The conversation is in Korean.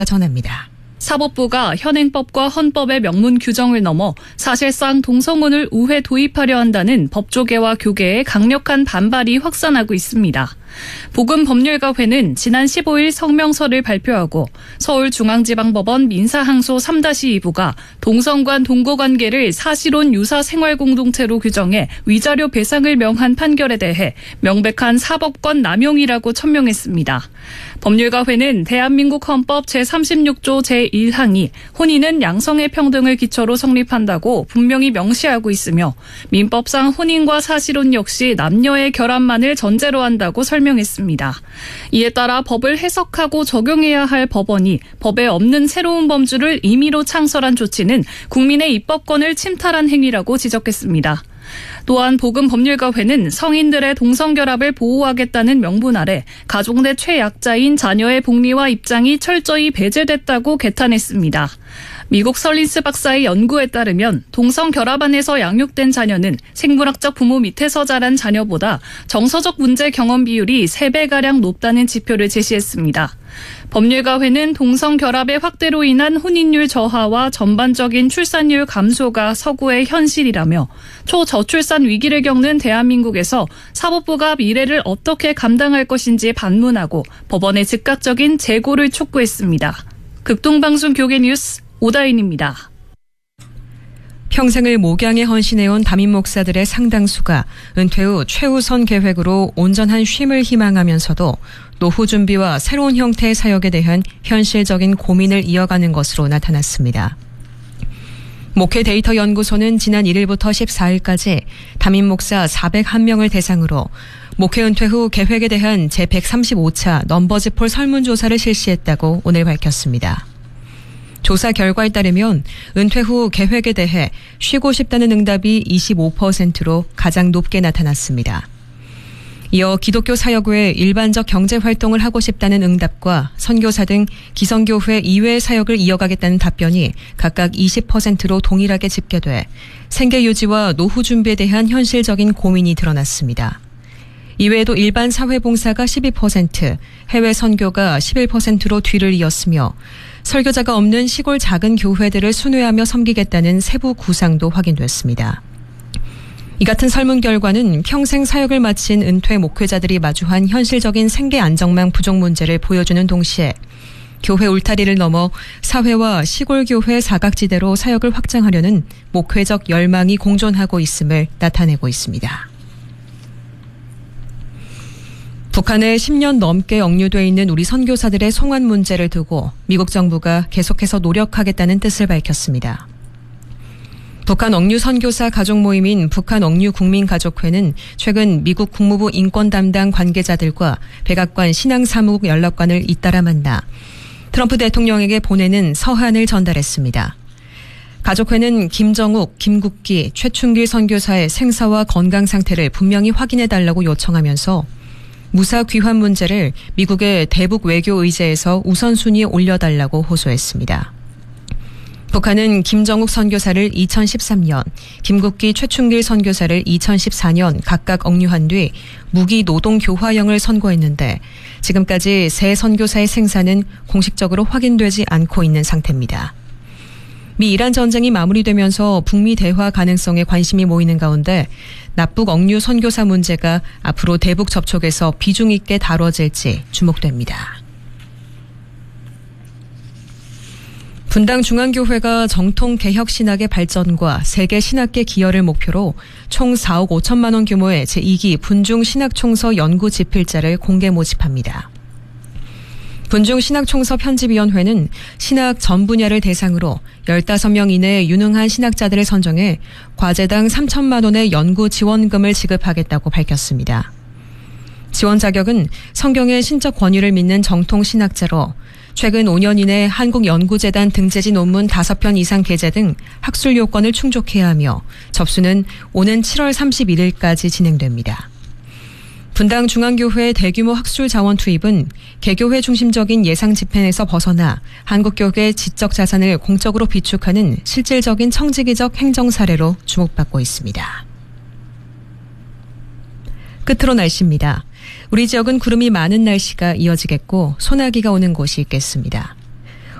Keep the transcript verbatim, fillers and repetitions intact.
전합니다. 사법부가 현행법과 헌법의 명문 규정을 넘어 사실상 동성혼을 우회 도입하려 한다는 법조계와 교계의 강력한 반발이 확산하고 있습니다. 보건법률가회는 지난 십오일 성명서를 발표하고 서울중앙지방법원 민사항소 삼 이 부가 동성간 동거관계를 사실혼 유사 생활공동체로 규정해 위자료 배상을 명한 판결에 대해 명백한 사법권 남용이라고 천명했습니다. 법률가회는 대한민국 헌법 제삼십육조 제일 항이 혼인은 양성의 평등을 기초로 성립한다고 분명히 명시하고 있으며 민법상 혼인과 사실혼 역시 남녀의 결합만을 전제로 한다고 설명했습니다. 이에 따라 법을 해석하고 적용해야 할 법원이 법에 없는 새로운 범주를 임의로 창설한 조치는 국민의 입법권을 침탈한 행위라고 지적했습니다. 또한 보건법률가회는 성인들의 동성결합을 보호하겠다는 명분 아래 가족 내 최약자인 자녀의 복리와 입장이 철저히 배제됐다고 개탄했습니다. 미국 설린스 박사의 연구에 따르면 동성결합 안에서 양육된 자녀는 생물학적 부모 밑에서 자란 자녀보다 정서적 문제 경험 비율이 세 배가량 높다는 지표를 제시했습니다. 법률가회는 동성결합의 확대로 인한 혼인율 저하와 전반적인 출산율 감소가 서구의 현실이라며 초저출산 위기를 겪는 대한민국에서 사법부가 미래를 어떻게 감당할 것인지 반문하고 법원의 즉각적인 재고를 촉구했습니다. 극동방송 교계뉴스 오다인입니다. 평생을 목양에 헌신해온 담임 목사들의 상당수가 은퇴 후 최우선 계획으로 온전한 쉼을 희망하면서도 노후 준비와 새로운 형태의 사역에 대한 현실적인 고민을 이어가는 것으로 나타났습니다. 목회 데이터 연구소는 지난 일일부터 십사일까지 담임 목사 사백일 명을 대상으로 목회 은퇴 후 계획에 대한 제백삼십오차 넘버즈폴 설문조사를 실시했다고 오늘 밝혔습니다. 조사 결과에 따르면 은퇴 후 계획에 대해 쉬고 싶다는 응답이 이십오 퍼센트로 가장 높게 나타났습니다. 이어 기독교 사역 외에 일반적 경제활동을 하고 싶다는 응답과 선교사 등 기성교회 이외의 사역을 이어가겠다는 답변이 각각 이십 퍼센트로 동일하게 집계돼 생계 유지와 노후 준비에 대한 현실적인 고민이 드러났습니다. 이외에도 일반 사회봉사가 십이 퍼센트, 해외 선교가 십일 퍼센트로 뒤를 이었으며 설교자가 없는 시골 작은 교회들을 순회하며 섬기겠다는 세부 구상도 확인됐습니다. 이 같은 설문 결과는 평생 사역을 마친 은퇴 목회자들이 마주한 현실적인 생계 안정망 부족 문제를 보여주는 동시에 교회 울타리를 넘어 사회와 시골 교회 사각지대로 사역을 확장하려는 목회적 열망이 공존하고 있음을 나타내고 있습니다. 북한에 십 년 넘게 억류돼 있는 우리 선교사들의 송환 문제를 두고 미국 정부가 계속해서 노력하겠다는 뜻을 밝혔습니다. 북한 억류 선교사 가족 모임인 북한 억류 국민가족회는 최근 미국 국무부 인권 담당 관계자들과 백악관 신앙사무국 연락관을 잇따라 만나 트럼프 대통령에게 보내는 서한을 전달했습니다. 가족회는 김정욱, 김국기, 최충길 선교사의 생사와 건강 상태를 분명히 확인해달라고 요청하면서 무사 귀환 문제를 미국의 대북 외교 의제에서 우선순위에 올려달라고 호소했습니다. 북한은 김정욱 선교사를 이천십삼 년, 김국기 최충길 선교사를 이천십사 년 각각 억류한 뒤 무기 노동 교화형을 선고했는데 지금까지 세 선교사의 생사는 공식적으로 확인되지 않고 있는 상태입니다. 미 이란 전쟁이 마무리되면서 북미 대화 가능성에 관심이 모이는 가운데 납북 억류 선교사 문제가 앞으로 대북 접촉에서 비중 있게 다뤄질지 주목됩니다. 분당 중앙교회가 정통 개혁 신학의 발전과 세계 신학계 기여를 목표로 총 사억 오천만 원 규모의 제이기 분중 신학총서 연구 집필자를 공개 모집합니다. 분중 신학총서 편집위원회는 신학 전 분야를 대상으로 십오 명 이내의 유능한 신학자들을 선정해 과제당 삼천만 원의 연구 지원금을 지급하겠다고 밝혔습니다. 지원 자격은 성경의 신적 권위를 믿는 정통 신학자로 최근 오 년 이내 한국연구재단 등재지 논문 다섯 편 이상 게재 등 학술 요건을 충족해야 하며 접수는 오는 칠월 삼십일일까지 진행됩니다. 분당 중앙교회의 대규모 학술 자원 투입은 개교회 중심적인 예상 집행에서 벗어나 한국교회의 지적 자산을 공적으로 비축하는 실질적인 청지기적 행정 사례로 주목받고 있습니다. 끝으로 날씨입니다. 우리 지역은 구름이 많은 날씨가 이어지겠고 소나기가 오는 곳이 있겠습니다.